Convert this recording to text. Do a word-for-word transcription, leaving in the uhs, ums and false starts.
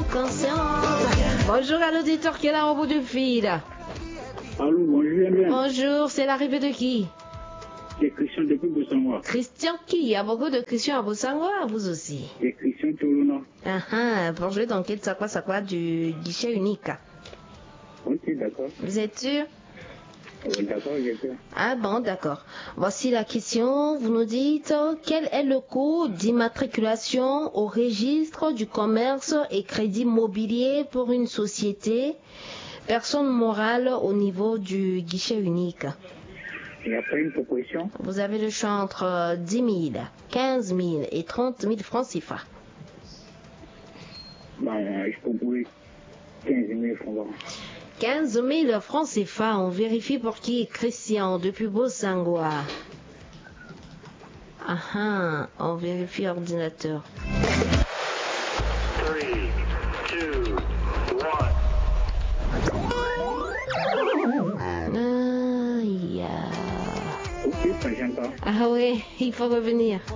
consciente. Bonjour à l'auditeur qui est là au bout du fil. Allô, bonjour. Bonjour, c'est l'arrivée de qui? C'est Christian depuis Bossangoa. Christian qui? Il y a beaucoup de Christian à Bossangoa, vous aussi. C'est Christian Tolona. Ah ah, pour jouer dans quel sakwa sakwa du guichet unique. Ok, d'accord. Vous êtes sûr? Oui, d'accord, j'ai sûr. Ah bon, d'accord. Voici la question. Vous nous dites, quel est le coût d'immatriculation au registre du commerce et crédit mobilier pour une société, personne morale au niveau du guichet unique? Il n'y a pas une proposition? Vous avez le choix entre dix mille, quinze mille et trente mille francs C F A. Ben, je propose quinze mille francs. quinze mille francs C F A, on vérifie pour qui? Christian, depuis Bossangoa. Ah ah, on vérifie ordinateur. Three, two, one. Aïe. Ok, ça gêne pas. Ah oui, il faut revenir.